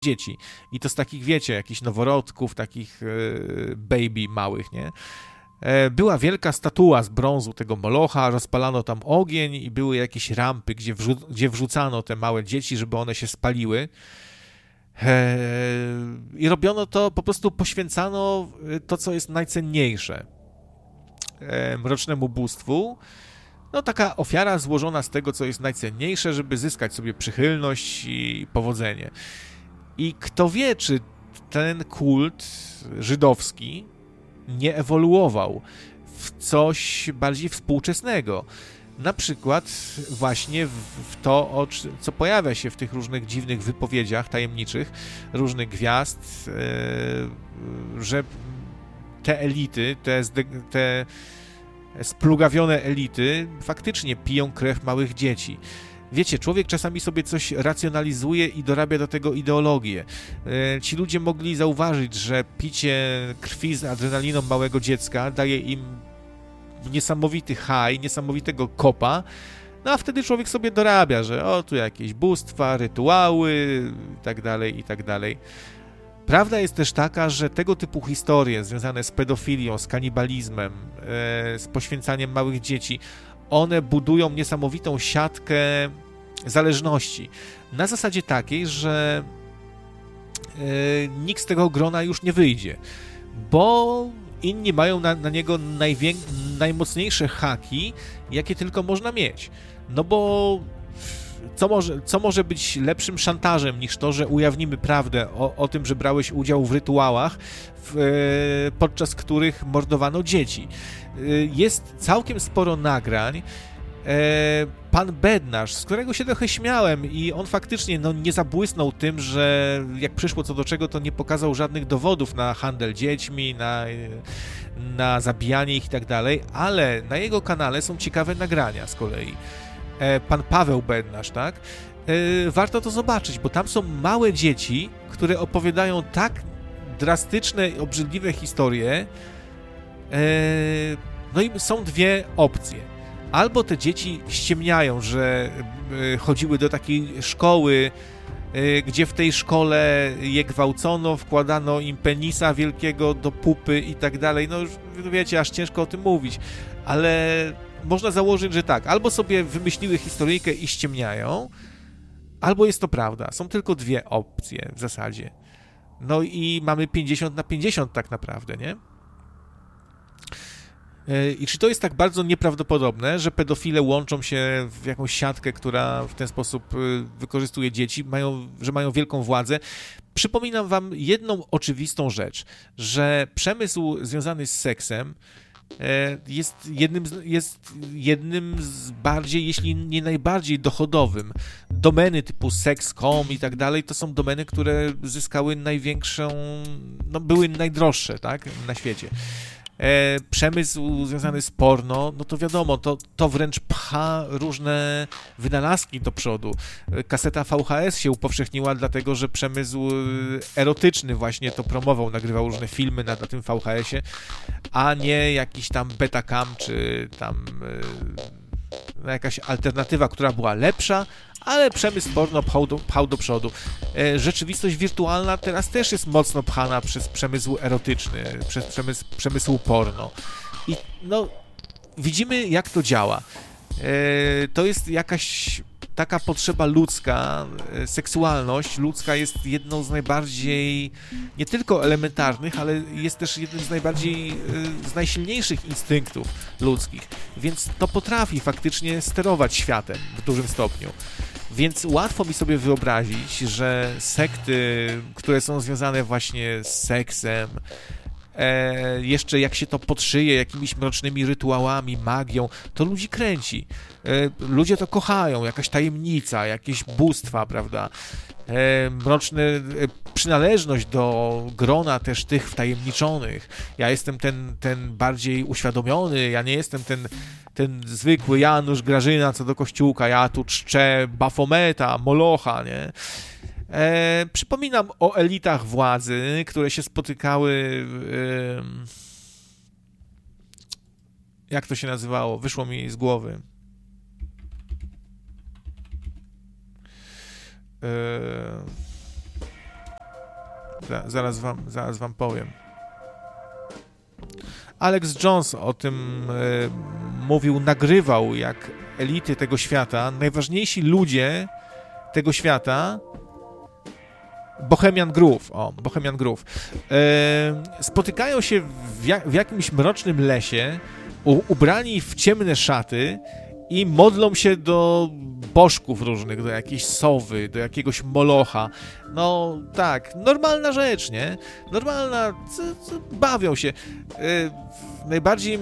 dzieci. I to z takich, wiecie, jakichś noworodków, takich baby małych, nie? Była wielka statua z brązu tego Molocha, rozpalano tam ogień i były jakieś rampy, gdzie wrzucano te małe dzieci, żeby one się spaliły. I robiono to, po prostu poświęcano to, co jest najcenniejsze mrocznemu bóstwu. No taka ofiara złożona z tego, co jest najcenniejsze, żeby zyskać sobie przychylność i powodzenie. I kto wie, czy ten kult żydowski nie ewoluował w coś bardziej współczesnego. Na przykład właśnie w to, co pojawia się w tych różnych dziwnych wypowiedziach tajemniczych, różnych gwiazd, że te elity, te splugawione elity faktycznie piją krew małych dzieci. Wiecie, człowiek czasami sobie coś racjonalizuje i dorabia do tego ideologię. Ci ludzie mogli zauważyć, że picie krwi z adrenaliną małego dziecka daje im niesamowity high, niesamowitego kopa, no a wtedy człowiek sobie dorabia, że o, tu jakieś bóstwa, rytuały i tak dalej. Prawda jest też taka, że tego typu historie związane z pedofilią, z kanibalizmem, z poświęcaniem małych dzieci, one budują niesamowitą siatkę zależności. Na zasadzie takiej, że nikt z tego grona już nie wyjdzie, bo inni mają na niego najmocniejsze haki, jakie tylko można mieć. No bo co może być lepszym szantażem niż to, że ujawnimy prawdę o tym, że brałeś udział w rytuałach, podczas których mordowano dzieci. Jest całkiem sporo nagrań. Pan Bednarz, z którego się trochę śmiałem i on faktycznie nie zabłysnął tym, że jak przyszło co do czego, to nie pokazał żadnych dowodów na handel dziećmi, na zabijanie ich i tak dalej, ale na jego kanale są ciekawe nagrania z kolei. Pan Paweł Bednarz, tak? Warto to zobaczyć, bo tam są małe dzieci, które opowiadają tak drastyczne i obrzydliwe historie. No i są dwie opcje. Albo te dzieci ściemniają, że chodziły do takiej szkoły, gdzie w tej szkole je gwałcono, wkładano im penisa wielkiego do pupy i tak dalej. No już wiecie, aż ciężko o tym mówić, ale można założyć, że tak, albo sobie wymyśliły historyjkę i ściemniają, albo jest to prawda. Są tylko dwie opcje w zasadzie. No i mamy 50/50 tak naprawdę, nie? I czy to jest tak bardzo nieprawdopodobne, że pedofile łączą się w jakąś siatkę, która w ten sposób wykorzystuje dzieci, że mają wielką władzę? Przypominam wam jedną oczywistą rzecz, że przemysł związany z seksem jest jednym z bardziej, jeśli nie najbardziej dochodowym. Domeny typu sex.com i tak dalej, to są domeny, które zyskały największą, no były najdroższe, tak, na świecie. Przemysł związany z porno, no to wiadomo, to wręcz pcha różne wynalazki do przodu. Kaseta VHS się upowszechniła dlatego, że przemysł erotyczny właśnie to promował, nagrywał różne filmy na tym VHS-ie, a nie jakiś tam Betacam, czy tam jakaś alternatywa, która była lepsza, ale przemysł porno pchał do przodu. Rzeczywistość wirtualna teraz też jest mocno pchana przez przemysł erotyczny, przez przemysł porno. I no, widzimy, jak to działa. To jest jakaś taka potrzeba ludzka, seksualność ludzka jest jedną z najbardziej, nie tylko elementarnych, ale jest też jednym z najsilniejszych instynktów ludzkich, więc to potrafi faktycznie sterować światem w dużym stopniu. Więc łatwo mi sobie wyobrazić, że sekty, które są związane właśnie z seksem, jeszcze jak się to podszyje jakimiś mrocznymi rytuałami, magią, to ludzi kręci. Ludzie to kochają, jakaś tajemnica, jakieś bóstwa, prawda? Mroczne przynależność do grona też tych wtajemniczonych. Ja jestem ten bardziej uświadomiony, ja nie jestem ten zwykły Janusz, Grażyna co do kościółka, ja tu czczę Bafometa, Molocha, nie? Przypominam o elitach władzy, które się spotykały jak to się nazywało? Wyszło mi z głowy. Zaraz wam powiem. Alex Jones o tym mówił, nagrywał, jak elity tego świata, najważniejsi ludzie tego świata, Bohemian Grove, spotykają się w jakimś mrocznym lesie, ubrani w ciemne szaty i modlą się do bożków różnych, do jakiejś sowy, do jakiegoś molocha. No tak, normalna rzecz, nie? Normalna, bawią się. Najbardziej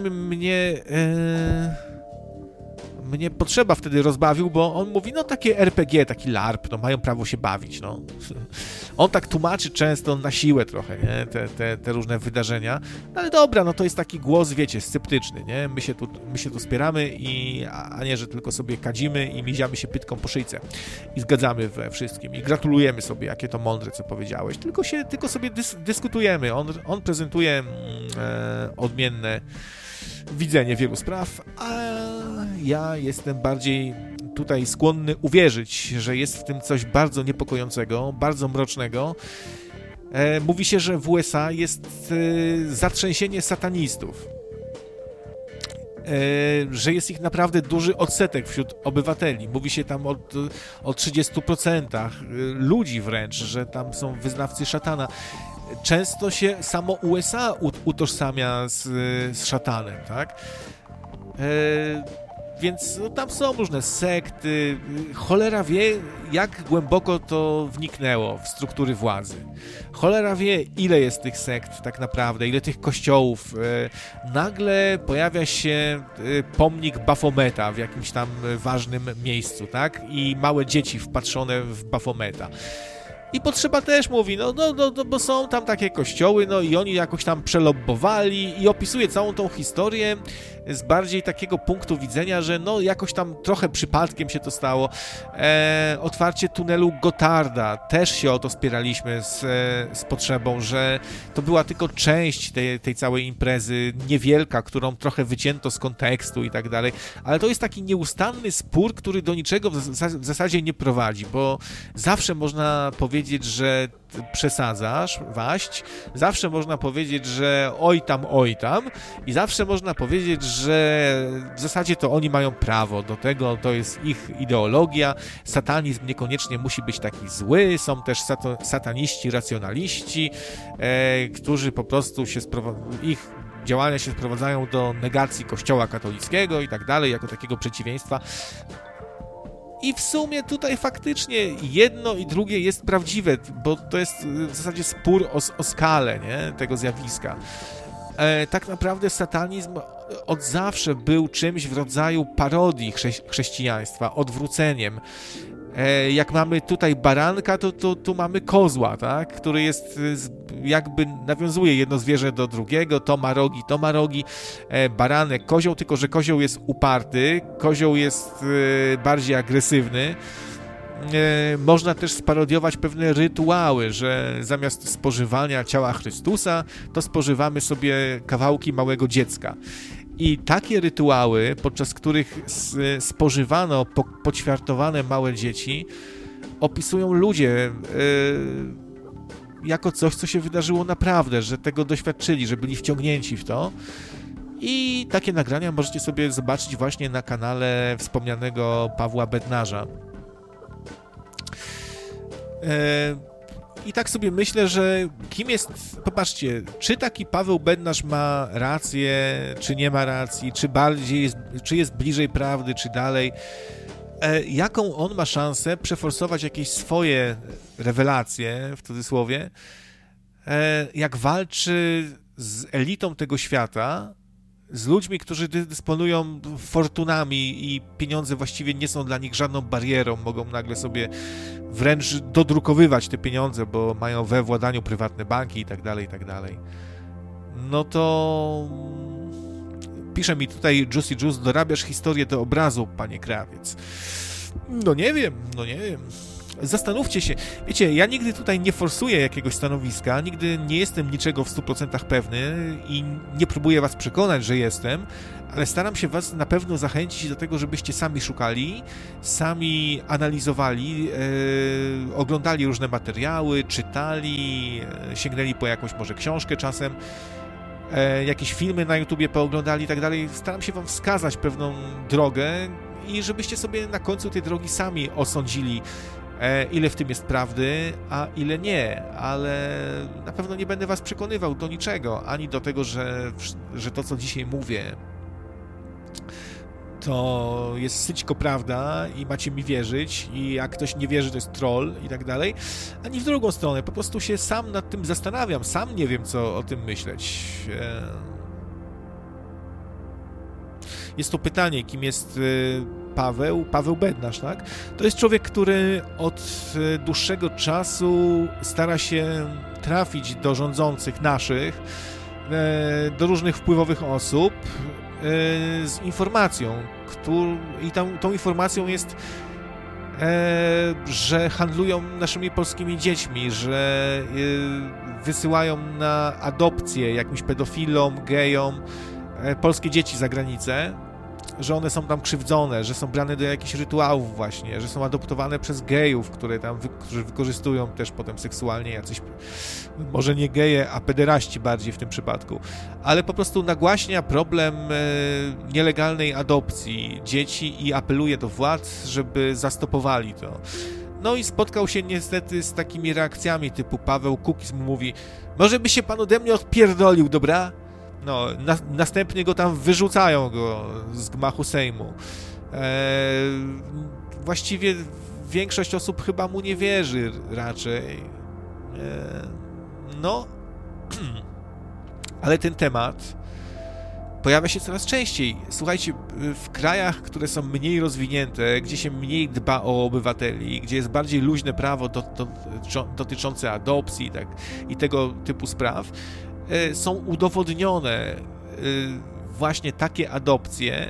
mnie potrzeba wtedy rozbawił, bo on mówi, no takie RPG, taki LARP, no mają prawo się bawić, no. On tak tłumaczy często na siłę trochę, nie? Te różne wydarzenia, no ale dobra, no to jest taki głos, wiecie, sceptyczny, nie? My się tu spieramy, a nie, że tylko sobie kadzimy i miziamy się pytką po szyjce i zgadzamy we wszystkim i gratulujemy sobie, jakie to mądre, co powiedziałeś, tylko sobie dyskutujemy, on prezentuje odmienne widzenie wielu spraw, a ja jestem bardziej tutaj skłonny uwierzyć, że jest w tym coś bardzo niepokojącego, bardzo mrocznego. Mówi się, że w USA jest zatrzęsienie satanistów, że jest ich naprawdę duży odsetek wśród obywateli. Mówi się tam o 30% ludzi wręcz, że tam są wyznawcy szatana. Często się samo USA utożsamia z szatanem, tak? Więc no, tam są różne sekty. Cholera wie, jak głęboko to wniknęło w struktury władzy. Cholera wie, ile jest tych sekt tak naprawdę, ile tych kościołów. Nagle pojawia się pomnik Bafometa w jakimś tam ważnym miejscu, tak? I małe dzieci wpatrzone w Bafometa. I potrzeba też mówi, no, bo są tam takie kościoły, no i oni jakoś tam przelobbowali i opisuje całą tą historię z bardziej takiego punktu widzenia, że no jakoś tam trochę przypadkiem się to stało. Otwarcie tunelu Gottarda, też się o to spieraliśmy z potrzebą, że to była tylko część tej całej imprezy, niewielka, którą trochę wycięto z kontekstu i tak dalej, ale to jest taki nieustanny spór, który do niczego w zasadzie nie prowadzi, bo zawsze można powiedzieć, że przesadzasz, waść, zawsze można powiedzieć, że oj tam i zawsze można powiedzieć, że w zasadzie to oni mają prawo do tego, to jest ich ideologia, satanizm niekoniecznie musi być taki zły, są też sataniści, racjonaliści, którzy po prostu ich działania się sprowadzają do negacji Kościoła katolickiego i tak dalej, jako takiego przeciwieństwa. I w sumie tutaj faktycznie jedno i drugie jest prawdziwe, bo to jest w zasadzie spór o skalę, nie, tego zjawiska. Tak naprawdę satanizm od zawsze był czymś w rodzaju parodii chrześcijaństwa, odwróceniem. Jak mamy tutaj baranka, to tu mamy kozła, tak? Który jest jakby nawiązuje jedno zwierzę do drugiego, to ma rogi, baranek, kozioł, tylko że kozioł jest uparty, kozioł jest bardziej agresywny. Można też sparodiować pewne rytuały, że zamiast spożywania ciała Chrystusa, to spożywamy sobie kawałki małego dziecka. I takie rytuały, podczas których spożywano poćwiartowane małe dzieci, opisują ludzie jako coś, co się wydarzyło naprawdę, że tego doświadczyli, że byli wciągnięci w to. I takie nagrania możecie sobie zobaczyć właśnie na kanale wspomnianego Pawła Bednarza. I tak sobie myślę, że kim jest, popatrzcie, czy taki Paweł Bednarz ma rację, czy nie ma racji, czy jest bliżej prawdy, czy dalej, jaką on ma szansę przeforsować jakieś swoje rewelacje, w cudzysłowie, jak walczy z elitą tego świata, z ludźmi, którzy dysponują fortunami i pieniądze właściwie nie są dla nich żadną barierą, mogą nagle sobie wręcz dodrukowywać te pieniądze, bo mają we władaniu prywatne banki i tak dalej. No to pisze mi tutaj Juicy Juice, dorabiasz historię do obrazu, panie Krawiec. No nie wiem. zastanówcie się. Wiecie, ja nigdy tutaj nie forsuję jakiegoś stanowiska, nigdy nie jestem niczego w 100% pewny i nie próbuję was przekonać, że jestem, ale staram się was na pewno zachęcić do tego, żebyście sami szukali, sami analizowali, oglądali różne materiały, czytali, sięgnęli po jakąś może książkę czasem, jakieś filmy na YouTubie pooglądali i tak dalej. Staram się wam wskazać pewną drogę i żebyście sobie na końcu tej drogi sami osądzili, ile w tym jest prawdy, a ile nie, ale na pewno nie będę was przekonywał do niczego, ani do tego, że to, co dzisiaj mówię, to jest syćko prawda i macie mi wierzyć i jak ktoś nie wierzy, to jest troll i tak dalej, ani w drugą stronę, po prostu się sam nad tym zastanawiam, sam nie wiem, co o tym myśleć. Jest to pytanie, kim jest Paweł Bednarz, tak? To jest człowiek, który od dłuższego czasu stara się trafić do rządzących naszych, do różnych wpływowych osób z informacją, i tą informacją jest, że handlują naszymi polskimi dziećmi, że wysyłają na adopcję jakimś pedofilom, gejom polskie dzieci za granicę, że one są tam krzywdzone, że są brane do jakichś rytuałów właśnie, że są adoptowane przez gejów, którzy wykorzystują też potem seksualnie jacyś, może nie geje, a pederaści bardziej w tym przypadku, ale po prostu nagłaśnia problem nielegalnej adopcji dzieci i apeluje do władz, żeby zastopowali to. No i spotkał się niestety z takimi reakcjami typu Paweł Kukiz mu mówi, może by się pan ode mnie odpierdolił, dobra? No, następnie go tam wyrzucają z gmachu Sejmu. Właściwie większość osób chyba mu nie wierzy raczej. No, ale ten temat pojawia się coraz częściej. Słuchajcie, w krajach, które są mniej rozwinięte, gdzie się mniej dba o obywateli, gdzie jest bardziej luźne prawo dotyczące adopcji i tego typu spraw, są udowodnione właśnie takie adopcje,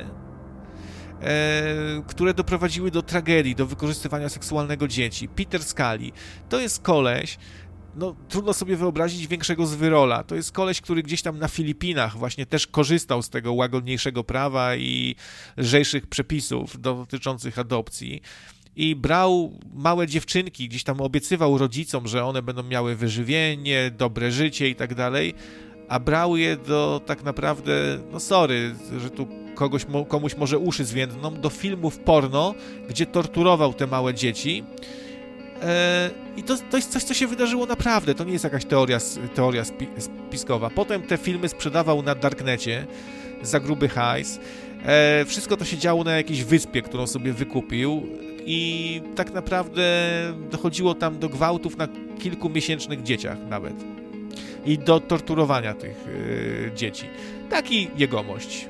które doprowadziły do tragedii, do wykorzystywania seksualnego dzieci. Peter Scully to jest koleś, no trudno sobie wyobrazić większego zwyrola. To jest koleś, który gdzieś tam na Filipinach właśnie też korzystał z tego łagodniejszego prawa i lżejszych przepisów dotyczących adopcji. I brał małe dziewczynki, gdzieś tam obiecywał rodzicom, że one będą miały wyżywienie, dobre życie i tak dalej, a brał je do tak naprawdę, no sorry, że tu komuś może uszy zwiędną, do filmów porno, gdzie torturował te małe dzieci. I to jest coś, co się wydarzyło naprawdę, to nie jest jakaś teoria spiskowa. Potem te filmy sprzedawał na darknecie za gruby hajs. Wszystko to się działo na jakiejś wyspie, którą sobie wykupił i tak naprawdę dochodziło tam do gwałtów na kilkumiesięcznych dzieciach nawet i do torturowania tych dzieci. Taki jegomość.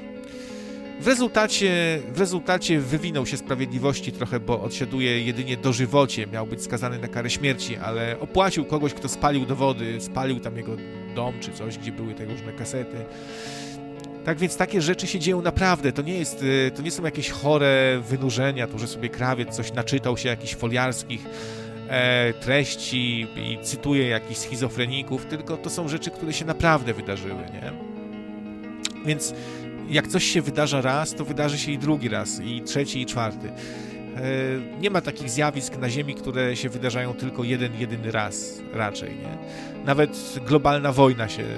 W rezultacie wywinął się sprawiedliwości trochę, bo odsiaduje jedynie dożywocie, miał być skazany na karę śmierci, ale opłacił kogoś, kto spalił dowody, spalił tam jego dom czy coś, gdzie były te różne kasety. Tak więc takie rzeczy się dzieją naprawdę, to nie są jakieś chore wynurzenia, to że sobie krawiec coś naczytał się jakichś foliarskich treści i cytuje jakichś schizofreników, tylko to są rzeczy, które się naprawdę wydarzyły, nie? Więc jak coś się wydarza raz, to wydarzy się i drugi raz, i trzeci, i czwarty. Nie ma takich zjawisk na Ziemi, które się wydarzają tylko jedyny raz raczej, nie? Nawet globalna wojna się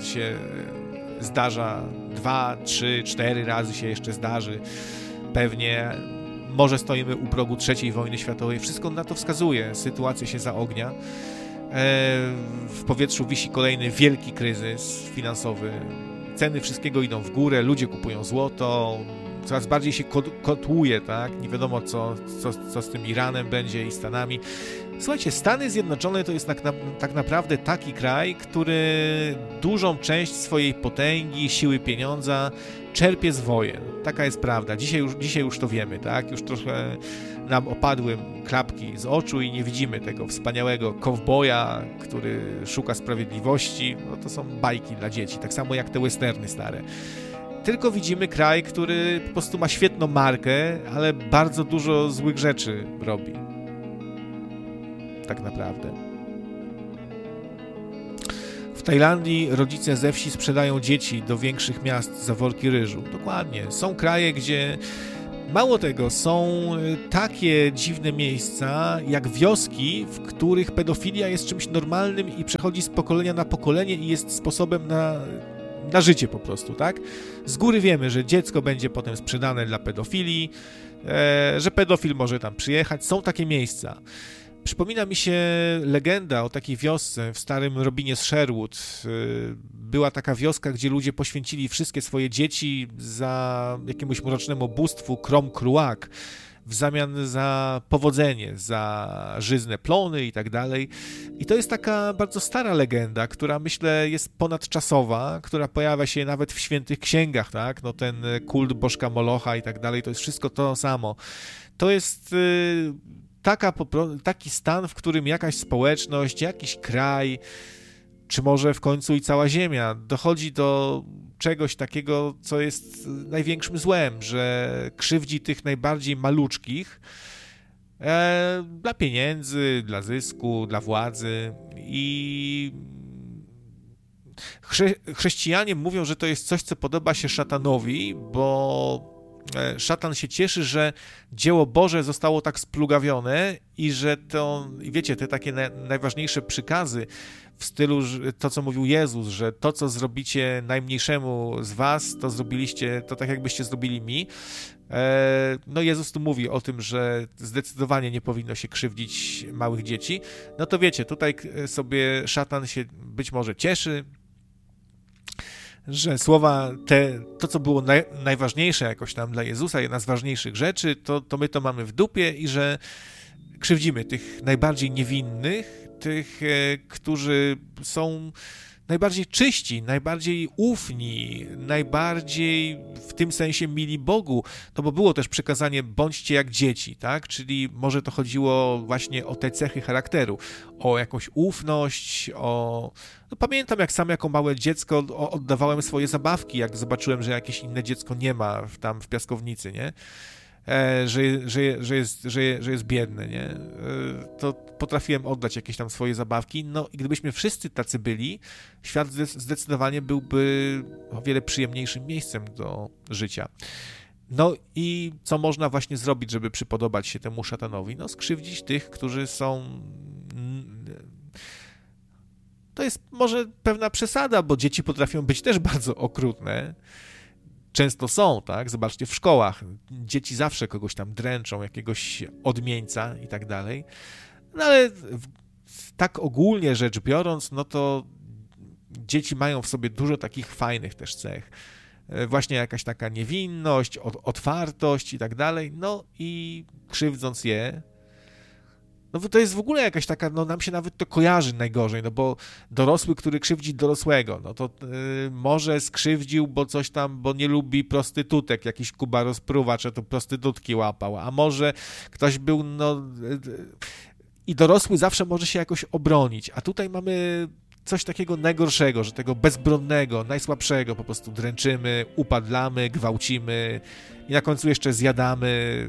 zdarza 2, 3, 4 razy się jeszcze zdarzy. Pewnie może stoimy u progu III wojny światowej. Wszystko na to wskazuje. Sytuacja się zaognia. W powietrzu wisi kolejny wielki kryzys finansowy. Ceny wszystkiego idą w górę, ludzie kupują złoto, coraz bardziej się kotłuje, tak? Nie wiadomo, co z tym Iranem będzie i Stanami. Słuchajcie, Stany Zjednoczone to jest tak naprawdę taki kraj, który dużą część swojej potęgi, siły pieniądza czerpie z wojen. Taka jest prawda. Dzisiaj już to wiemy, tak? Już trochę nam opadły klapki z oczu i nie widzimy tego wspaniałego kowboja, który szuka sprawiedliwości. No to są bajki dla dzieci, tak samo jak te westerny stare. Tylko widzimy kraj, który po prostu ma świetną markę, ale bardzo dużo złych rzeczy robi. tak naprawdę. W Tajlandii rodzice ze wsi sprzedają dzieci do większych miast za worki ryżu. Dokładnie. Są kraje, gdzie mało tego, są takie dziwne miejsca, jak wioski, w których pedofilia jest czymś normalnym i przechodzi z pokolenia na pokolenie i jest sposobem na życie po prostu, tak? Z góry wiemy, że dziecko będzie potem sprzedane dla pedofilii, że pedofil może tam przyjechać. Są takie miejsca. Przypomina mi się legenda o takiej wiosce w starym Robinie z Sherwood. Była taka wioska, gdzie ludzie poświęcili wszystkie swoje dzieci za jakiemuś mrocznemu bóstwu Krom Kruak w zamian za powodzenie, za żyzne plony i tak dalej. I to jest taka bardzo stara legenda, która myślę jest ponadczasowa, która pojawia się nawet w świętych księgach, tak? No ten kult bożka Molocha i tak dalej, to jest wszystko to samo. To jest taki stan, w którym jakaś społeczność, jakiś kraj, czy może w końcu i cała ziemia dochodzi do czegoś takiego, co jest największym złem, że krzywdzi tych najbardziej maluczkich dla pieniędzy, dla zysku, dla władzy i chrześcijanie mówią, że to jest coś, co podoba się szatanowi, bo szatan się cieszy, że dzieło Boże zostało tak splugawione i że to, wiecie, te takie najważniejsze przykazy w stylu to, co mówił Jezus, że to, co zrobicie najmniejszemu z was, to zrobiliście, to tak jakbyście zrobili mi. No Jezus tu mówi o tym, że zdecydowanie nie powinno się krzywdzić małych dzieci. No to wiecie, tutaj sobie szatan się być może cieszy, że słowa to co było najważniejsze jakoś tam dla Jezusa, jedna z ważniejszych rzeczy, to my to mamy w dupie i że krzywdzimy tych najbardziej niewinnych, tych, którzy są najbardziej czyści, najbardziej ufni, najbardziej w tym sensie mili Bogu, no bo było też przykazanie bądźcie jak dzieci, tak? Czyli może to chodziło właśnie o te cechy charakteru, o jakąś ufność, No pamiętam, jak sam jako małe dziecko oddawałem swoje zabawki, jak zobaczyłem, że jakieś inne dziecko nie ma tam w piaskownicy, nie? Że jest biedny, nie? To potrafiłem oddać jakieś tam swoje zabawki, no i gdybyśmy wszyscy tacy byli, świat zdecydowanie byłby o wiele przyjemniejszym miejscem do życia. No i co można właśnie zrobić, żeby przypodobać się temu szatanowi? No skrzywdzić tych, którzy są... To jest może pewna przesada, bo dzieci potrafią być też bardzo okrutne. Często są, tak? Zobaczcie, w szkołach dzieci zawsze kogoś tam dręczą, jakiegoś odmieńca i tak dalej. No ale tak ogólnie rzecz biorąc, no to dzieci mają w sobie dużo takich fajnych też cech. Właśnie jakaś taka niewinność, otwartość i tak dalej. No i krzywdząc je, no to jest w ogóle jakaś taka, no nam się nawet to kojarzy najgorzej, no bo dorosły, który krzywdzi dorosłego, no to może skrzywdził, bo coś tam, bo nie lubi prostytutek, jakiś Kuba rozpruwacz, a to prostytutki łapał, a może ktoś był, no i dorosły zawsze może się jakoś obronić, a tutaj mamy coś takiego najgorszego, że tego bezbronnego, najsłabszego po prostu dręczymy, upadlamy, gwałcimy i na końcu jeszcze zjadamy,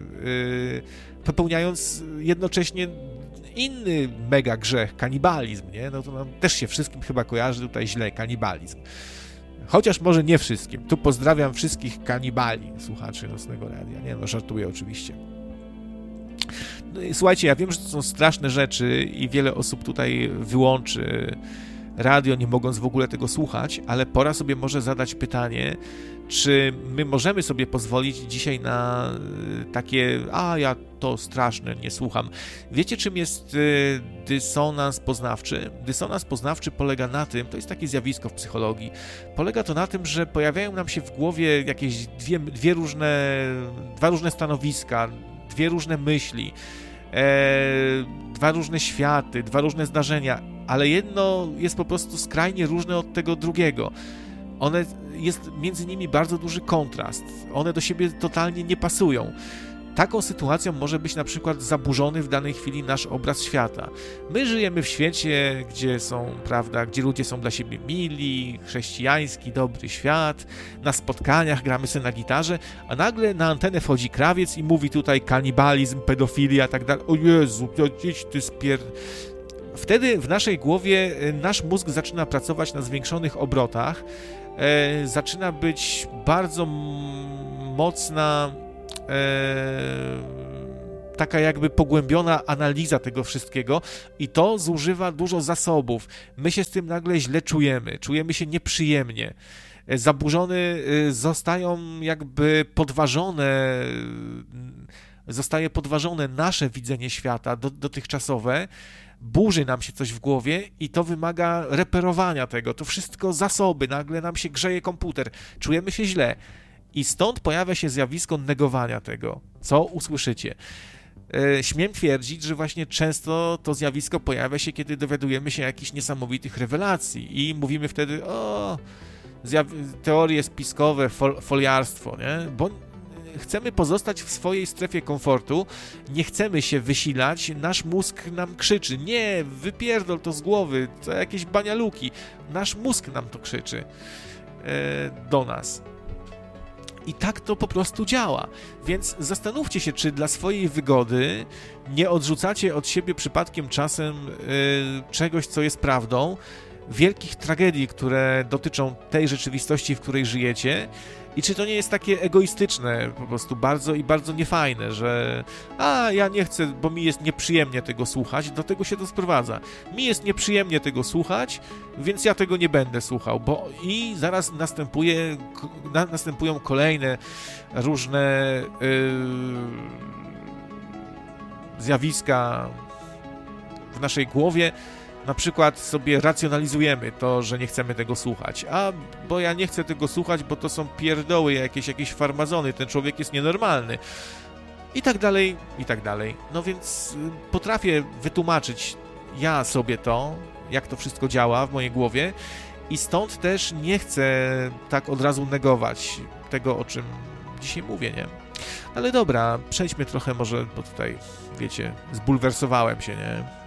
popełniając jednocześnie inny mega grzech, kanibalizm, nie? No to nam też się wszystkim chyba kojarzy tutaj źle, kanibalizm. Chociaż może nie wszystkim. Tu pozdrawiam wszystkich kanibali, słuchaczy Nocnego Radia. Nie no, żartuję oczywiście. No i słuchajcie, ja wiem, że to są straszne rzeczy i wiele osób tutaj wyłączy radio, nie mogąc w ogóle tego słuchać, ale pora sobie może zadać pytanie, czy my możemy sobie pozwolić dzisiaj na takie, ja to straszne, nie słucham. Wiecie, czym jest dysonans poznawczy? Dysonans poznawczy polega na tym, to jest takie zjawisko w psychologii, polega to na tym, że pojawiają nam się w głowie jakieś dwa różne stanowiska, dwie różne myśli, dwa różne światy, dwa różne zdarzenia, ale jedno jest po prostu skrajnie różne od tego drugiego. Jest między nimi bardzo duży kontrast. One do siebie totalnie nie pasują. Taką sytuacją może być na przykład zaburzony w danej chwili nasz obraz świata. My żyjemy w świecie, gdzie ludzie są dla siebie mili, chrześcijański, dobry świat, na spotkaniach gramy sobie na gitarze, a nagle na antenę wchodzi krawiec i mówi tutaj kanibalizm, pedofilia i tak dalej. O Jezu, idź ty wtedy w naszej głowie nasz mózg zaczyna pracować na zwiększonych obrotach, zaczyna być bardzo mocna taka jakby pogłębiona analiza tego wszystkiego i to zużywa dużo zasobów. My się z tym nagle źle czujemy się nieprzyjemnie. Zaburzone zostają jakby zostaje podważone nasze widzenie świata dotychczasowe, burzy nam się coś w głowie i to wymaga reperowania tego. To wszystko zasoby, nagle nam się grzeje komputer, czujemy się źle. I stąd pojawia się zjawisko negowania tego, co usłyszycie. Śmiem twierdzić, że właśnie często to zjawisko pojawia się, kiedy dowiadujemy się jakichś niesamowitych rewelacji i mówimy wtedy, teorie spiskowe, foliarstwo, nie? Bo chcemy pozostać w swojej strefie komfortu, nie chcemy się wysilać, nasz mózg nam krzyczy, nie, wypierdol to z głowy, to jakieś banialuki. Nasz mózg nam to krzyczy do nas. I tak to po prostu działa. Więc zastanówcie się, czy dla swojej wygody nie odrzucacie od siebie przypadkiem czasem czegoś, co jest prawdą, wielkich tragedii, które dotyczą tej rzeczywistości, w której żyjecie, i czy to nie jest takie egoistyczne po prostu bardzo i bardzo niefajne, że ja nie chcę, bo mi jest nieprzyjemnie tego słuchać, do tego się to sprowadza. Mi jest nieprzyjemnie tego słuchać, więc ja tego nie będę słuchał, i zaraz następują kolejne różne zjawiska w naszej głowie. Na przykład sobie racjonalizujemy to, że nie chcemy tego słuchać. Bo ja nie chcę tego słuchać, bo to są pierdoły, jakieś farmazony, ten człowiek jest nienormalny. I tak dalej, i tak dalej. No więc potrafię wytłumaczyć ja sobie to, jak to wszystko działa w mojej głowie i stąd też nie chcę tak od razu negować tego, o czym dzisiaj mówię, nie? Ale dobra, przejdźmy trochę może, bo tutaj, wiecie, zbulwersowałem się, nie?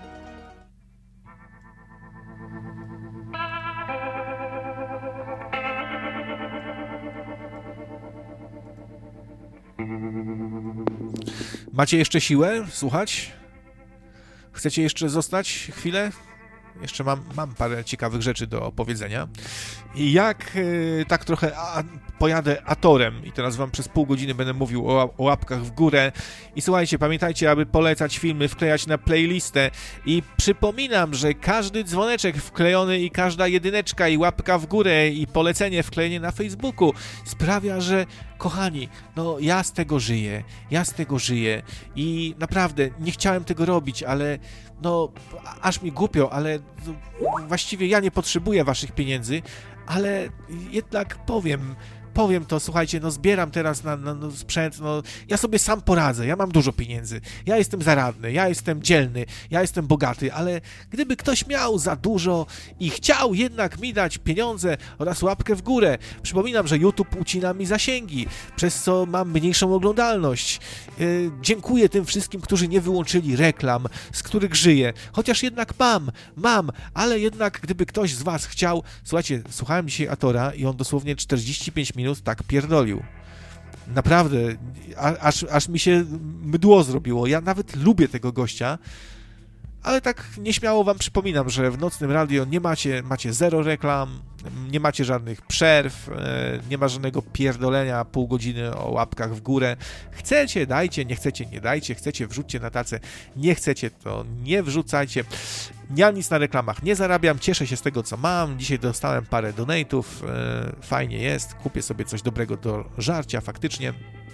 Macie jeszcze siłę słuchać? Chcecie jeszcze zostać chwilę? Jeszcze mam parę ciekawych rzeczy do opowiedzenia. I jak tak trochę pojadę atorem i teraz wam przez pół godziny będę mówił o łapkach w górę. I słuchajcie, pamiętajcie, aby polecać filmy, wklejać na playlistę. I przypominam, że każdy dzwoneczek wklejony i każda jedyneczka i łapka w górę i polecenie, wklejenie na Facebooku sprawia, że kochani, no ja z tego żyję i naprawdę nie chciałem tego robić, ale no aż mi głupio, ale właściwie ja nie potrzebuję waszych pieniędzy, ale jednak powiem to, słuchajcie, no zbieram teraz na sprzęt, no ja sobie sam poradzę, ja mam dużo pieniędzy, ja jestem zaradny, ja jestem dzielny, ja jestem bogaty, ale gdyby ktoś miał za dużo i chciał jednak mi dać pieniądze oraz łapkę w górę, przypominam, że YouTube ucina mi zasięgi, przez co mam mniejszą oglądalność. Dziękuję tym wszystkim, którzy nie wyłączyli reklam, z których żyję, chociaż jednak mam, ale jednak gdyby ktoś z was chciał, słuchajcie, słuchałem dzisiaj Atora i on dosłownie 45 minut tak pierdolił. Naprawdę, aż mi się mdło zrobiło. Ja nawet lubię tego gościa, ale tak nieśmiało wam przypominam, że w Nocnym Radio nie macie zero reklam, nie macie żadnych przerw, nie ma żadnego pierdolenia pół godziny o łapkach w górę. Chcecie, dajcie, nie chcecie, nie dajcie, chcecie, wrzućcie na tacę, nie chcecie, to nie wrzucajcie. Ja nic na reklamach nie zarabiam, cieszę się z tego, co mam. Dzisiaj dostałem parę donate'ów, fajnie jest, kupię sobie coś dobrego do żarcia, faktycznie.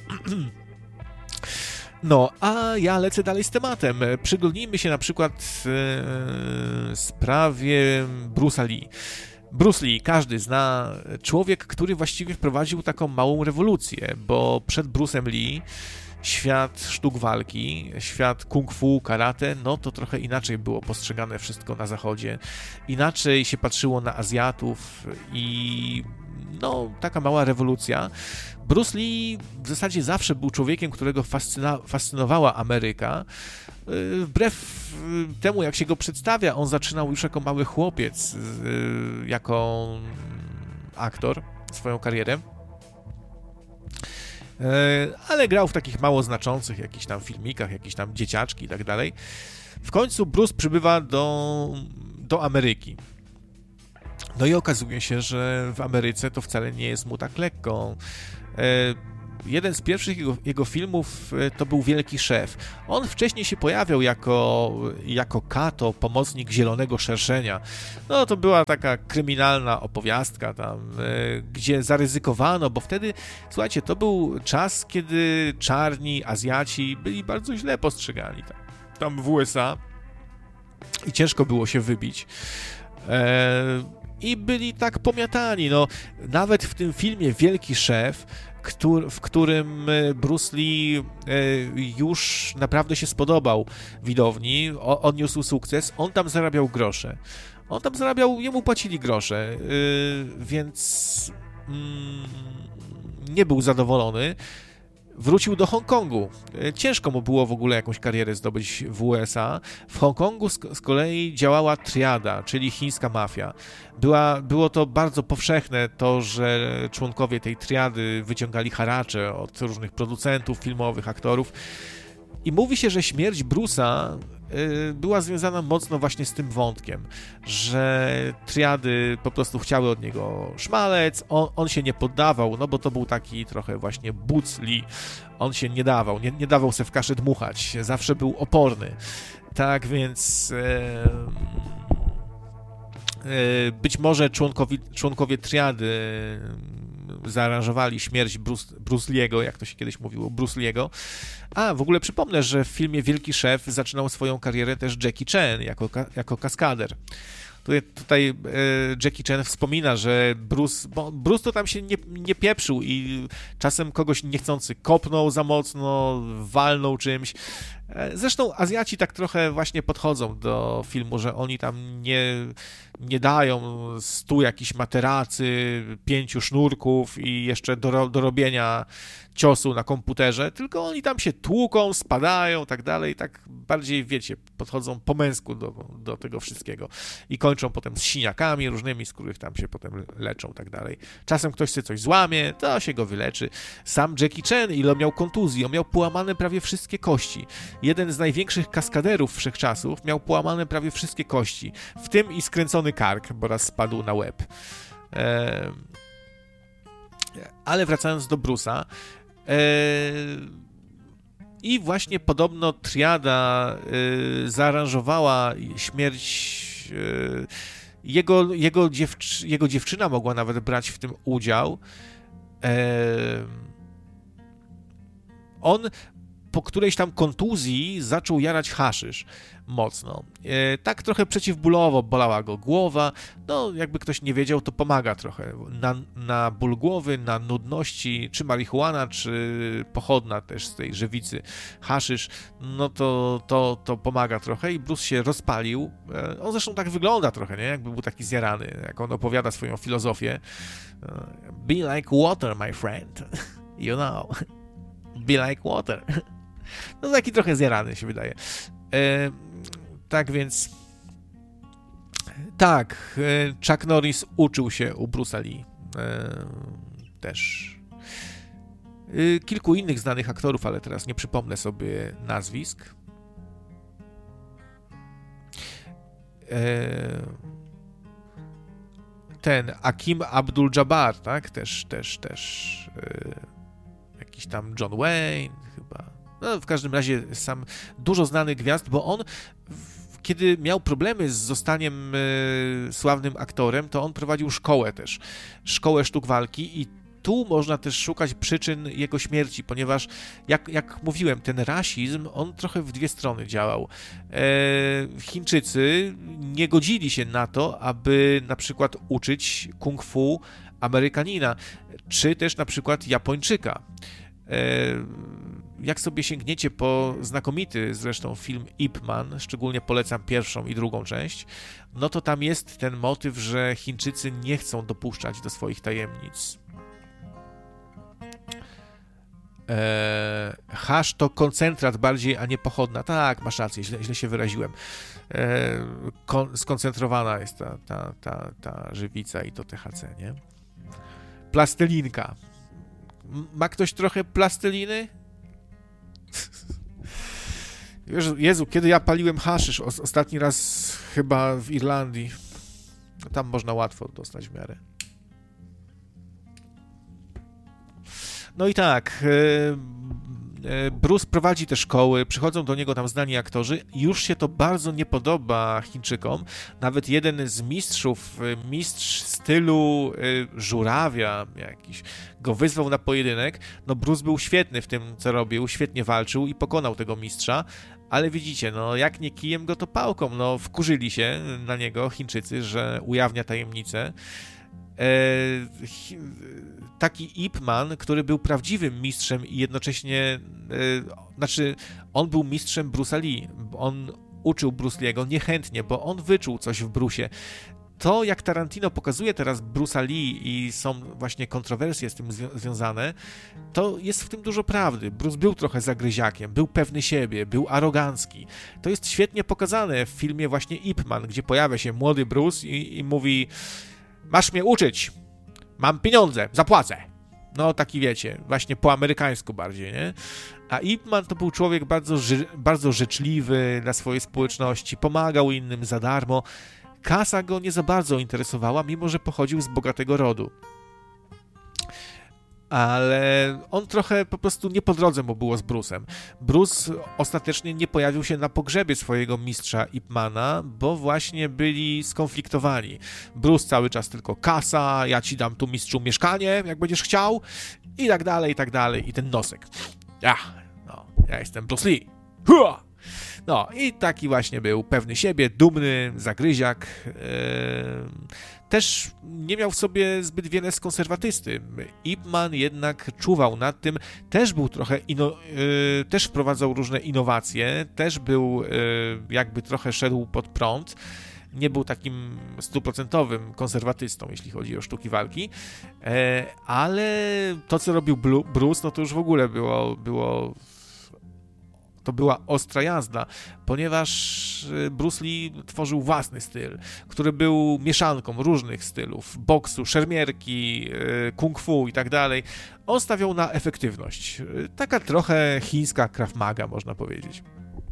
No, a ja lecę dalej z tematem. Przyglądnijmy się na przykład sprawie Bruce'a Lee. Bruce Lee, każdy zna, człowiek, który właściwie wprowadził taką małą rewolucję, bo przed Bruce'em Lee świat sztuk walki, świat kung fu, karate, no to trochę inaczej było postrzegane wszystko na zachodzie. Inaczej się patrzyło na Azjatów i no, taka mała rewolucja. Bruce Lee w zasadzie zawsze był człowiekiem, którego fascynowała Ameryka. Wbrew temu, jak się go przedstawia, on zaczynał już jako mały chłopiec, jako aktor, swoją karierę. Ale grał w takich mało znaczących jakichś tam filmikach, jakieś tam dzieciaczki i tak dalej. W końcu Bruce przybywa do Ameryki. No i okazuje się, że w Ameryce to wcale nie jest mu tak lekko. Jeden z pierwszych jego filmów to był Wielki Szef. On wcześniej się pojawiał jako Kato, pomocnik Zielonego Szerszenia. No to była taka kryminalna opowiastka tam, gdzie zaryzykowano, bo wtedy, słuchajcie, to był czas, kiedy czarni Azjaci byli bardzo źle postrzegani tam w USA i ciężko było się wybić. I byli tak pomiatani. No, nawet w tym filmie Wielki Szef, w którym Bruce Lee już naprawdę się spodobał widowni, odniósł sukces, on tam zarabiał grosze. Jemu płacili grosze, więc nie był zadowolony. Wrócił do Hongkongu. Ciężko mu było w ogóle jakąś karierę zdobyć w USA. W Hongkongu z kolei działała triada, czyli chińska mafia. Było to bardzo powszechne to, że członkowie tej triady wyciągali haracze od różnych producentów filmowych, aktorów. I mówi się, że śmierć Bruce'a była związana mocno właśnie z tym wątkiem, że triady po prostu chciały od niego szmalec, on się nie poddawał, no bo to był taki trochę właśnie Bruce Lee, on się nie dawał, nie dawał se w kaszę dmuchać, zawsze był oporny, tak więc być może członkowie triady zaaranżowali śmierć Bruce Lee'ego, jak to się kiedyś mówiło, Bruce Lee'ego. A, w ogóle przypomnę, że w filmie Wielki Szef zaczynał swoją karierę też Jackie Chan jako kaskader. Tutaj Jackie Chan wspomina, że Bruce to tam się nie pieprzył i czasem kogoś niechcący kopnął za mocno, walnął czymś. Zresztą Azjaci tak trochę właśnie podchodzą do filmu, że oni tam nie dają 100 jakichś materacy, 5 sznurków i jeszcze do robienia ciosu na komputerze, tylko oni tam się tłuką, spadają, tak dalej, tak bardziej, wiecie, podchodzą po męsku do tego wszystkiego i kończą potem z siniakami różnymi, z których tam się potem leczą, tak dalej. Czasem ktoś sobie coś złamie, to się go wyleczy. Sam Jackie Chan, ile miał kontuzji, on miał połamane prawie wszystkie kości. Jeden z największych kaskaderów wszechczasów miał połamane prawie wszystkie kości, w tym i skręcony kark, bo raz spadł na łeb. Ale wracając do Bruce'a, i właśnie podobno triada zaaranżowała śmierć, jego dziewczyna mogła nawet brać w tym udział. On po którejś tam kontuzji zaczął jarać haszysz mocno. Tak trochę przeciwbólowo bolała go głowa. No, jakby ktoś nie wiedział, to pomaga trochę. Na ból głowy, na nudności, czy marihuana, czy pochodna też z tej żywicy haszysz, no to pomaga trochę i Bruce się rozpalił. On zresztą tak wygląda trochę, nie? Jakby był taki zjarany, jak on opowiada swoją filozofię. Be like water, my friend. You know. Be like water. No taki trochę zjarany się wydaje. Tak więc tak, Chuck Norris uczył się u Bruce'a Lee. Też. Kilku innych znanych aktorów, ale teraz nie przypomnę sobie nazwisk. Ten Akim Abdul-Jabbar, tak? Też jakiś tam John Wayne chyba. No, w każdym razie sam dużo znanych gwiazd, bo on kiedy miał problemy z zostaniem sławnym aktorem, to on prowadził szkołę sztuk walki i tu można też szukać przyczyn jego śmierci, ponieważ jak mówiłem, ten rasizm, on trochę w dwie strony działał. Chińczycy nie godzili się na to, aby na przykład uczyć kung fu Amerykanina, czy też na przykład Japończyka. Jak sobie sięgniecie po znakomity zresztą film Ip Man, szczególnie polecam pierwszą i drugą część, no to tam jest ten motyw, że Chińczycy nie chcą dopuszczać do swoich tajemnic. Hasz to koncentrat bardziej, a nie pochodna. Tak, masz rację, źle się wyraziłem. Skoncentrowana jest ta żywica i to THC, nie? Plastelinka. Ma ktoś trochę plasteliny? Jezu, kiedy ja paliłem haszysz? Ostatni raz chyba w Irlandii. Tam można łatwo dostać w miarę. No i tak, Bruce prowadzi te szkoły, przychodzą do niego tam znani aktorzy. Już się to bardzo nie podoba Chińczykom. Nawet jeden z mistrzów, mistrz stylu żurawia jakiś, go wyzwał na pojedynek. No Bruce był świetny w tym, co robił, świetnie walczył i pokonał tego mistrza. Ale widzicie, no jak nie kijem go, to pałką. No wkurzyli się na niego Chińczycy, że ujawnia tajemnicę. Taki Ip Man, który był prawdziwym mistrzem i jednocześnie, on był mistrzem Bruce'a Lee, on uczył Bruce Lee'ego niechętnie, bo on wyczuł coś w Bruce'ie. To, jak Tarantino pokazuje teraz Bruce'a Lee i są właśnie kontrowersje z tym związane, to jest w tym dużo prawdy. Bruce był trochę zagryziakiem, był pewny siebie, był arogancki. To jest świetnie pokazane w filmie właśnie Ip Man, gdzie pojawia się młody Bruce i mówi: masz mnie uczyć, mam pieniądze, zapłacę. No taki wiecie, właśnie po amerykańsku bardziej, nie? A Ip Man to był człowiek bardzo życzliwy dla swojej społeczności, pomagał innym za darmo. Kasa go nie za bardzo interesowała, mimo że pochodził z bogatego rodu. Ale on trochę po prostu nie po drodze mu było z Bruce'em. Bruce ostatecznie nie pojawił się na pogrzebie swojego mistrza Ip Mana, bo właśnie byli skonfliktowani. Bruce cały czas tylko kasa, ja ci dam tu mistrzu mieszkanie, jak będziesz chciał, i tak dalej, i tak dalej. I ten nosek. Ja jestem Bruce Lee. Hua! No i taki właśnie był pewny siebie, dumny, zagryziak. Też nie miał w sobie zbyt wiele z konserwatysty. Ip Man jednak czuwał nad tym, też był trochę, też wprowadzał różne innowacje, też był jakby trochę szedł pod prąd. Nie był takim 100% konserwatystą, jeśli chodzi o sztuki walki, ale to, co robił Bruce, no to już w ogóle to była ostra jazda, ponieważ Bruce Lee tworzył własny styl, który był mieszanką różnych stylów, boksu, szermierki, kung fu i tak dalej. On stawiał na efektywność. Taka trochę chińska Krav Maga, można powiedzieć.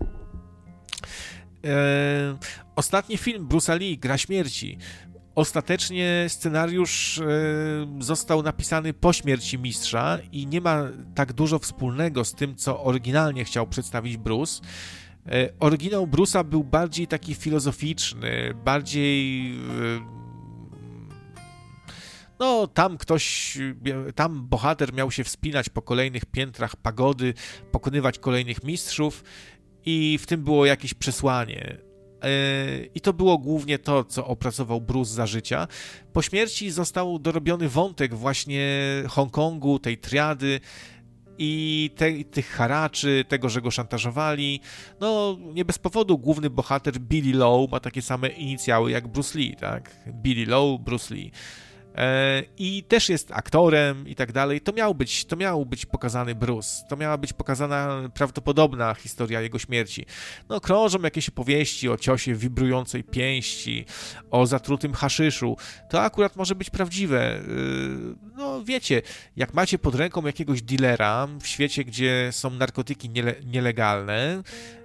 Ostatni film Bruce'a Lee, Gra śmierci. Ostatecznie scenariusz został napisany po śmierci mistrza i nie ma tak dużo wspólnego z tym, co oryginalnie chciał przedstawić Bruce. Oryginał Bruce'a był bardziej taki filozoficzny, bardziej... No, tam bohater miał się wspinać po kolejnych piętrach pagody, pokonywać kolejnych mistrzów i w tym było jakieś przesłanie. I to było głównie to, co opracował Bruce za życia. Po śmierci został dorobiony wątek właśnie Hongkongu, tej triady i tych haraczy, tego, że go szantażowali. No, nie bez powodu główny bohater Billy Lowe ma takie same inicjały jak Bruce Lee, tak? Billy Lowe, Bruce Lee. I też jest aktorem i tak dalej. To miał być pokazany Bruce. To miała być pokazana prawdopodobna historia jego śmierci. No, krążą jakieś opowieści o ciosie wibrującej pięści, o zatrutym haszyszu. To akurat może być prawdziwe. No, wiecie, jak macie pod ręką jakiegoś dealera w świecie, gdzie są narkotyki nielegalne,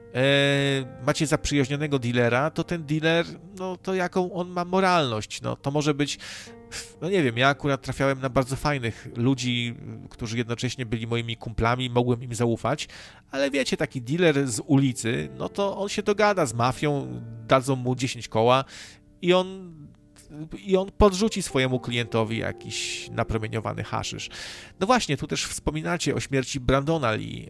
macie zaprzyjaźnionego dealera, to ten dealer, no to jaką on ma moralność, no to może być, no nie wiem, ja akurat trafiałem na bardzo fajnych ludzi, którzy jednocześnie byli moimi kumplami, mogłem im zaufać, ale wiecie, taki dealer z ulicy, no to on się dogada z mafią, dadzą mu 10 koła i on podrzuci swojemu klientowi jakiś napromieniowany haszysz. No właśnie, tu też wspominacie o śmierci Brandona Lee,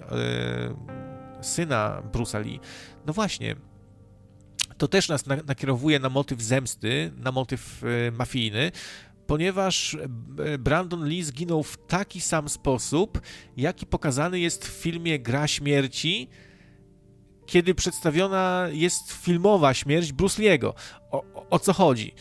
syna Bruce'a Lee. No właśnie, to też nas nakierowuje na motyw zemsty, na motyw mafijny, ponieważ Brandon Lee zginął w taki sam sposób, jaki pokazany jest w filmie Gra śmierci, kiedy przedstawiona jest filmowa śmierć Bruce Lee'ego. O co chodzi?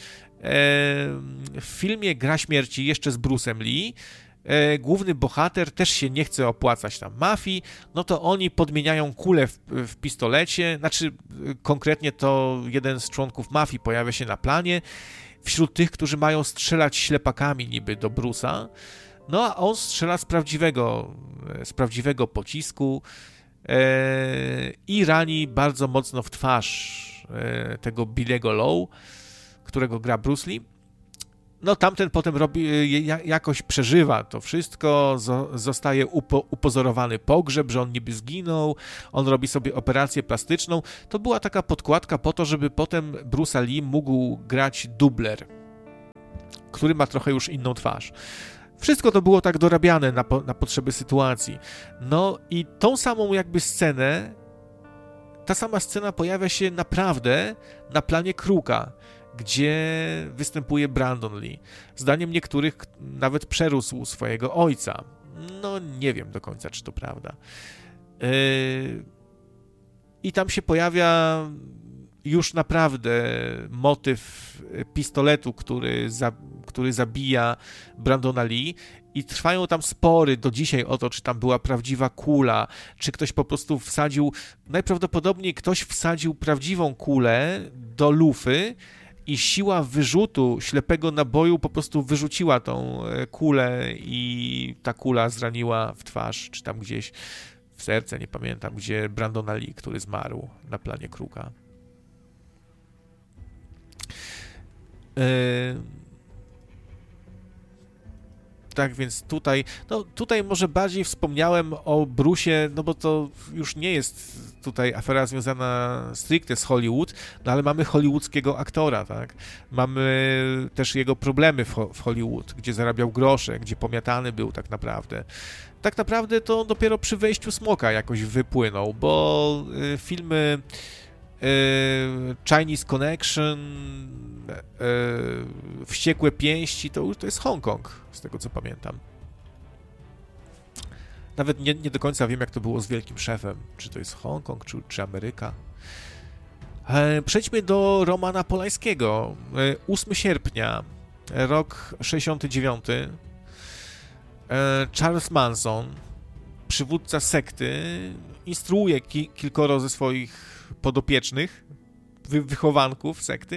W filmie Gra śmierci jeszcze z Bruce'em Lee główny bohater też się nie chce opłacać tam mafii, no to oni podmieniają kulę w pistolecie, znaczy konkretnie to jeden z członków mafii pojawia się na planie, wśród tych, którzy mają strzelać ślepakami niby do Bruce'a, no a on strzela z prawdziwego pocisku i rani bardzo mocno w twarz tego Billy'ego Low, którego gra Bruce Lee. No tamten potem jakoś przeżywa to wszystko, zostaje upozorowany pogrzeb, że on niby zginął, on robi sobie operację plastyczną. To była taka podkładka po to, żeby potem Bruce'a Lee mógł grać dubler, który ma trochę już inną twarz. Wszystko to było tak dorabiane na potrzeby sytuacji. No i tą samą jakby scenę, ta sama scena pojawia się naprawdę na planie Krooka, gdzie występuje Brandon Lee. Zdaniem niektórych nawet przerósł swojego ojca. No nie wiem do końca, czy to prawda. I tam się pojawia już naprawdę motyw pistoletu, który zabija Brandona Lee, i trwają tam spory do dzisiaj o to, czy tam była prawdziwa kula, czy ktoś po prostu najprawdopodobniej ktoś wsadził prawdziwą kulę do lufy i siła wyrzutu ślepego naboju po prostu wyrzuciła tą kulę i ta kula zraniła w twarz, czy tam gdzieś w serce, nie pamiętam, gdzie Brandona Lee, który zmarł na planie Krooka. Tak więc tutaj może bardziej wspomniałem o Bruce'ie, no bo to już nie jest tutaj afera związana stricte z Hollywood, no ale mamy hollywoodzkiego aktora, tak? Mamy też jego problemy w Hollywood, gdzie zarabiał grosze, gdzie pomiatany był tak naprawdę. Tak naprawdę to dopiero przy wejściu Smoka jakoś wypłynął, bo filmy Chinese Connection, Wściekłe pięści, to jest Hongkong, z tego co pamiętam. Nawet nie do końca wiem, jak to było z Wielkim Szefem. Czy to jest Hongkong, czy Ameryka. Przejdźmy do Romana Polańskiego. 8 sierpnia, rok 69. Charles Manson, przywódca sekty, instruuje kilkoro ze swoich podopiecznych, wychowanków sekty,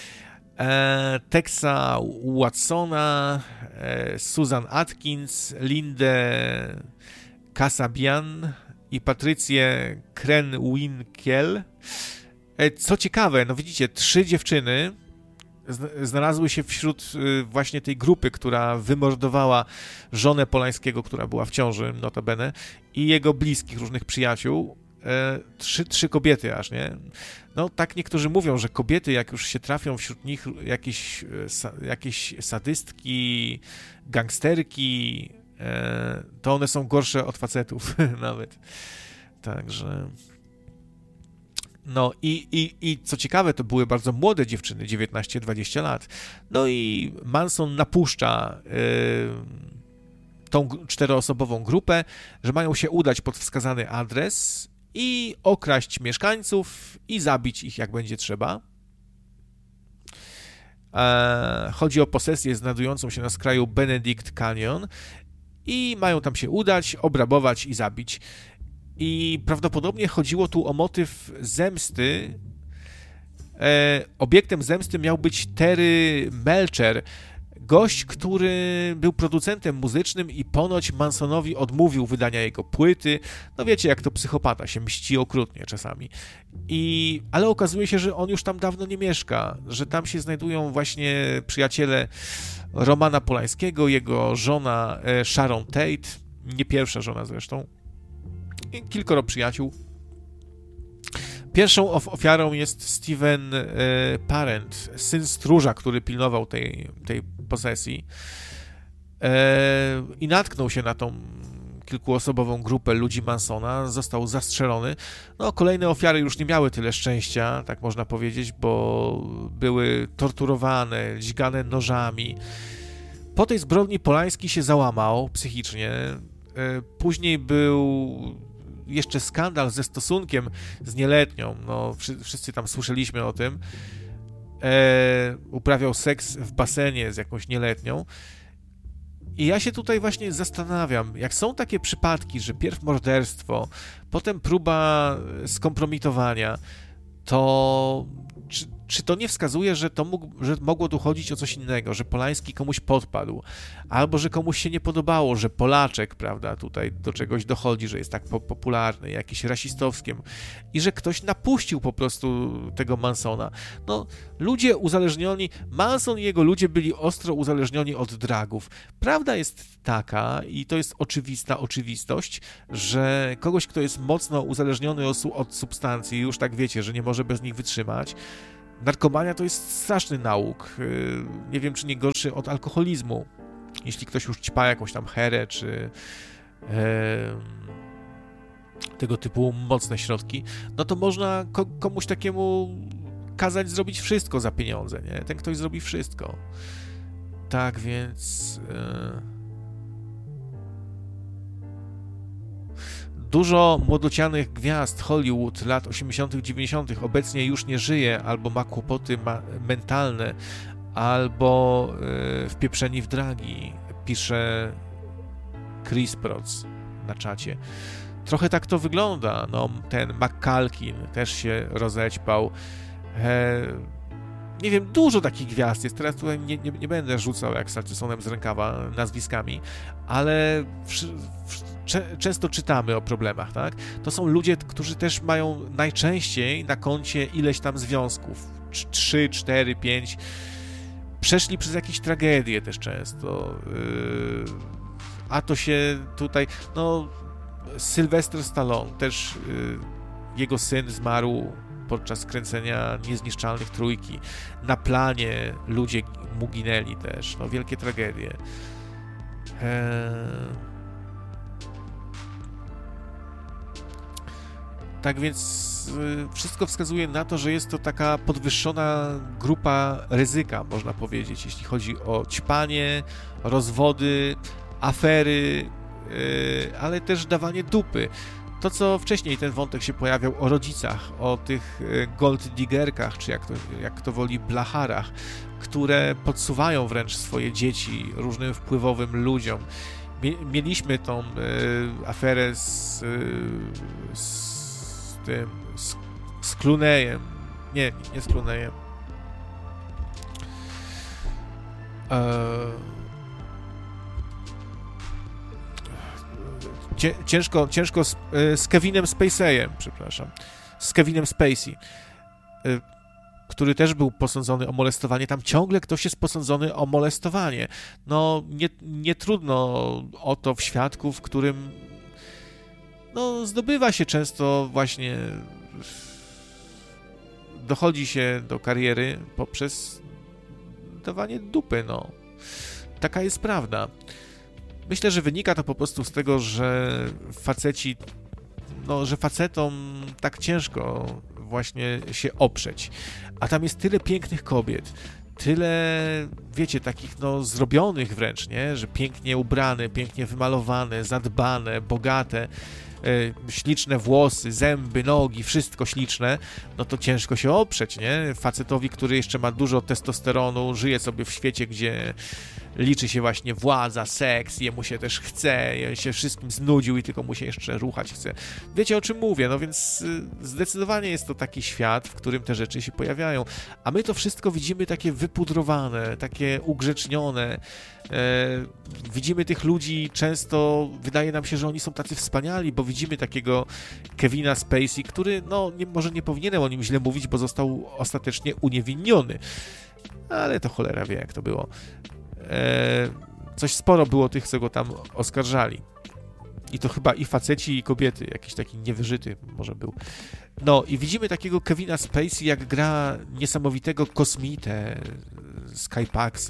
Texa Watsona, Susan Atkins, Lindę Kasabian i Patrycję Krenwinkel. Co ciekawe, no widzicie, 3 dziewczyny znalazły się wśród właśnie tej grupy, która wymordowała żonę Polańskiego, która była w ciąży, notabene, i jego bliskich, różnych przyjaciół. 3 kobiety aż, nie? No tak niektórzy mówią, że kobiety, jak już się trafią wśród nich jakieś sadystki, gangsterki, to one są gorsze od facetów nawet. Także... No i co ciekawe, to były bardzo młode dziewczyny, 19-20 lat. No i Manson napuszcza tą 4-osobową grupę, że mają się udać pod wskazany adres i okraść mieszkańców i zabić ich, jak będzie trzeba. Chodzi o posesję znajdującą się na skraju Benedict Canyon i mają tam się udać, obrabować i zabić. I prawdopodobnie chodziło tu o motyw zemsty. Obiektem zemsty miał być Terry Melcher, gość, który był producentem muzycznym i ponoć Mansonowi odmówił wydania jego płyty. No wiecie, jak to psychopata, się mści okrutnie czasami. Ale okazuje się, że on już tam dawno nie mieszka, że tam się znajdują właśnie przyjaciele Romana Polańskiego, jego żona Sharon Tate, nie pierwsza żona zresztą, i kilkoro przyjaciół. Pierwszą ofiarą jest Steven Parent, syn stróża, który pilnował tej posesji, i natknął się na tą kilkuosobową grupę ludzi Mansona, został zastrzelony. No, kolejne ofiary już nie miały tyle szczęścia, tak można powiedzieć, bo były torturowane, dźgane nożami. Po tej zbrodni Polański się załamał psychicznie. Później był jeszcze skandal ze stosunkiem z nieletnią, no wszyscy tam słyszeliśmy o tym. Uprawiał seks w basenie z jakąś nieletnią. I ja się tutaj właśnie zastanawiam, jak są takie przypadki, że pierw morderstwo, potem próba skompromitowania, to Czy to nie wskazuje, że mogło tu chodzić o coś innego, że Polański komuś podpadł, albo że komuś się nie podobało, że Polaczek, prawda, tutaj do czegoś dochodzi, że jest tak popularny, jakiś rasistowskim i że ktoś napuścił po prostu tego Mansona. No, ludzie uzależnioni, Manson i jego ludzie byli ostro uzależnioni od dragów. Prawda jest taka, i to jest oczywista oczywistość, że kogoś, kto jest mocno uzależniony od substancji, już tak wiecie, że nie może bez nich wytrzymać, narkomania to jest straszny nauk. Nie wiem, czy nie gorszy od alkoholizmu. Jeśli ktoś już ćpa jakąś tam herę, czy tego typu mocne środki, no to można komuś takiemu kazać zrobić wszystko za pieniądze, nie? Ten ktoś zrobi wszystko. Tak więc... Dużo młodocianych gwiazd Hollywood lat 80., 90. obecnie już nie żyje, albo ma kłopoty mentalne, albo wpieprzeni w dragi, pisze Chris Protz na czacie. Trochę tak to wygląda. No, ten McCalkin też się rozećpał. Nie wiem, dużo takich gwiazd jest. Teraz tutaj nie będę rzucał jak Salcesonem z rękawa nazwiskami, ale często czytamy o problemach, tak? To są ludzie, którzy też mają najczęściej na koncie ileś tam związków. 3, 4, 5. Przeszli przez jakieś tragedie też często. A to się tutaj... No, Sylvester Stallone też... Jego syn zmarł podczas kręcenia Niezniszczalnych Trójki. Na planie ludzie mu ginęli też. No, wielkie tragedie. Tak więc wszystko wskazuje na to, że jest to taka podwyższona grupa ryzyka, można powiedzieć, jeśli chodzi o ćpanie, rozwody, afery, ale też dawanie dupy. To, co wcześniej ten wątek się pojawiał o rodzicach, o tych gold diggerkach, czy jak to woli, blacharach, które podsuwają wręcz swoje dzieci różnym wpływowym ludziom. Mieliśmy tą aferę z Clooneyem. Nie z Clooneyem. Ciężko z Kevinem Spaceyem, przepraszam. Z Kevinem Spacey, który też był posądzony o molestowanie. Tam ciągle ktoś jest posądzony o molestowanie. No, nie trudno o to w świadku, w którym no, zdobywa się często właśnie, dochodzi się do kariery poprzez dawanie dupy, no. Taka jest prawda. Myślę, że wynika to po prostu z tego, że faceci, no, że facetom tak ciężko właśnie się oprzeć. A tam jest tyle pięknych kobiet, tyle, wiecie, takich no zrobionych wręcz, nie? Że pięknie ubrane, pięknie wymalowane, zadbane, bogate, śliczne włosy, zęby, nogi, wszystko śliczne, no to ciężko się oprzeć, nie? Facetowi, który jeszcze ma dużo testosteronu, żyje sobie w świecie, gdzie liczy się właśnie władza, seks, jemu się też chce, się wszystkim znudził i tylko mu się jeszcze ruchać chce. Wiecie, o czym mówię, no więc zdecydowanie jest to taki świat, w którym te rzeczy się pojawiają, a my to wszystko widzimy takie wypudrowane, takie ugrzecznione, widzimy tych ludzi często, wydaje nam się, że oni są tacy wspaniali, bo widzimy takiego Kevina Spacey, który, no, może nie powinienem o nim źle mówić, bo został ostatecznie uniewinniony, ale to cholera wie, jak to było. Coś sporo było tych, co go tam oskarżali. I to chyba i faceci, i kobiety. Jakiś taki niewyżyty może był. No i widzimy takiego Kevina Spacey, jak gra niesamowitego kosmitę Skypaxa.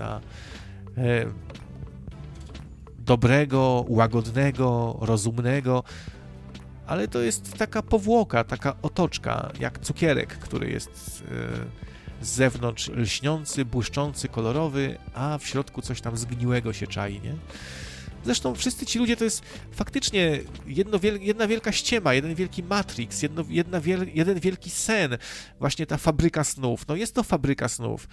Dobrego, łagodnego, rozumnego. Ale to jest taka powłoka, taka otoczka, jak cukierek, który jest z zewnątrz lśniący, błyszczący, kolorowy, a w środku coś tam zgniłego się czai, nie? Zresztą wszyscy ci ludzie to jest faktycznie jedna wielka ściema, jeden wielki Matrix, jeden wielki sen. Właśnie ta fabryka snów. No jest to fabryka snów.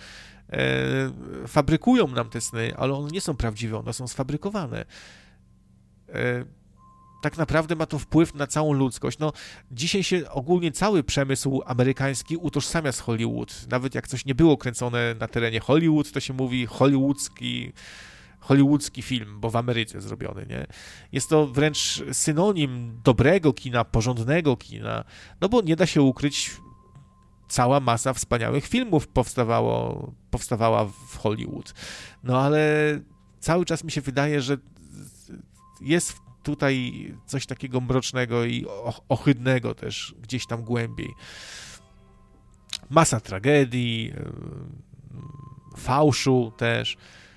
Fabrykują nam te sny, ale one nie są prawdziwe, one są sfabrykowane. tak naprawdę ma to wpływ na całą ludzkość. No, dzisiaj się ogólnie cały przemysł amerykański utożsamia z Hollywood. Nawet jak coś nie było kręcone na terenie Hollywood, to się mówi hollywoodzki film, bo w Ameryce zrobiony, nie? Jest to wręcz synonim dobrego kina, porządnego kina, no bo nie da się ukryć, cała masa wspaniałych filmów powstawała w Hollywood. No ale cały czas mi się wydaje, że jest tutaj coś takiego mrocznego i ohydnego też gdzieś tam głębiej. Masa tragedii, fałszu też.